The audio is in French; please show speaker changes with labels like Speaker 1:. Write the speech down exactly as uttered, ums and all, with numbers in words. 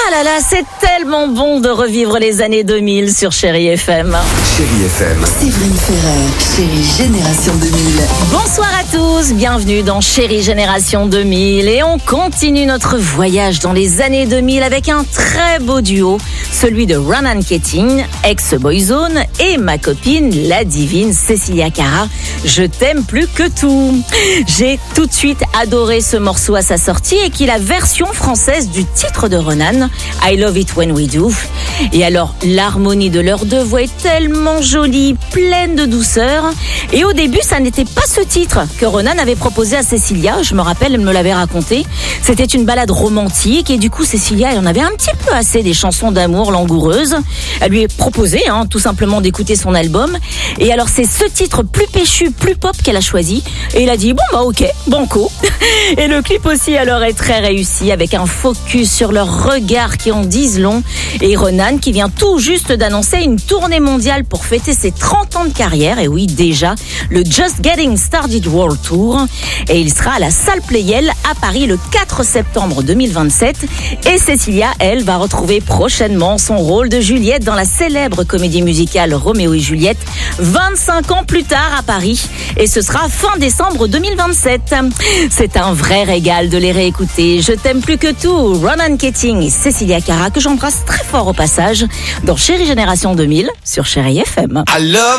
Speaker 1: Ah là là, c'est tellement bon de revivre les années deux mille sur Chérie F M.
Speaker 2: Chérie F M.
Speaker 3: Séverine Ferrer, Chérie Génération deux mille.
Speaker 1: Bonsoir à tous, bienvenue dans Chérie Génération deux mille. Et on continue notre voyage dans les années deux mille avec un très beau duo, celui de Ronan Keating, ex-Boyzone, et ma copine, la divine Cecilia Cara. Je t'aime plus que tout. J'ai tout de suite adoré ce morceau à sa sortie et qui est la version française du titre de Ronan, I Love It When We Do. Et alors, l'harmonie de leurs deux voix est tellement jolie, pleine de douceur. Et au début, ça n'était pas ce titre que Ronan avait proposé à Cecilia. Je me rappelle, elle me l'avait raconté. C'était une balade romantique et du coup, Cecilia, elle en avait un petit peu assez des chansons d'amour langoureuses. Elle lui a proposé, hein, tout simplement d'écouter son album. Et alors, c'est ce titre plus péchu, plus pop qu'elle a choisi. Et il a dit, bon bah ok, banco. Et le clip aussi, alors, est très réussi avec un focus sur leurs regards qui en disent long. Et Ronan qui vient tout juste d'annoncer une tournée mondiale pour fêter ses trente ans de carrière. Et oui, déjà, le Just Getting Started World Tour. Et il sera à la Salle Pleyel à Paris le quatre septembre deux mille vingt-sept. Et Cecilia, elle, va retrouver prochainement son rôle de Juliette dans la célèbre comédie musicale Roméo et Juliette, vingt-cinq ans plus tard à Paris. Et ce sera fin décembre deux mille vingt-sept. C'est un vrai régal de les réécouter. Je t'aime plus que tout. Ronan Keating et Cecilia Cara, que j'embrasse très fort au passage, dans Chérie Génération deux mille sur Chérie F M.
Speaker 2: I love